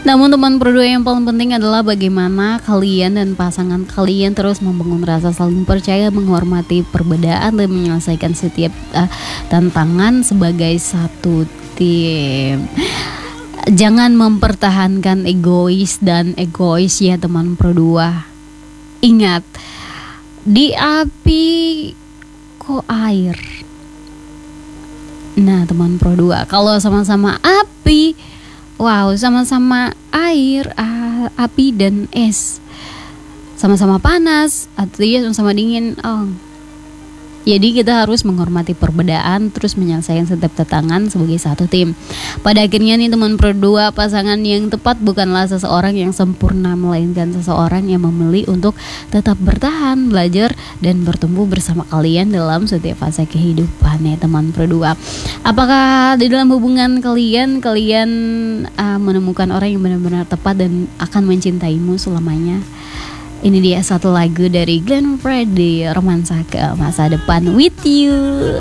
Namun teman berdua, yang paling penting adalah bagaimana kalian dan pasangan kalian terus membangun rasa saling percaya, menghormati perbedaan dan menyelesaikan setiap tantangan sebagai satu tim. Jangan mempertahankan egois ya teman berdua. Ingat, di api kok air. Nah teman berdua, kalau sama-sama api, wow, sama-sama air, api dan es, sama-sama panas, artinya sama-sama dingin. Jadi kita harus menghormati perbedaan, terus menyelesaikan setiap tantangan sebagai satu tim. Pada akhirnya nih teman berdua, pasangan yang tepat bukanlah seseorang yang sempurna, melainkan seseorang yang memilih untuk tetap bertahan, belajar, dan bertumbuh bersama kalian dalam setiap fase kehidupan ya teman berdua. Apakah di dalam hubungan kalian menemukan orang yang benar-benar tepat dan akan mencintaimu selamanya? Ini dia satu lagu dari Glenn Fredly, Romansa ke Masa Depan, With You.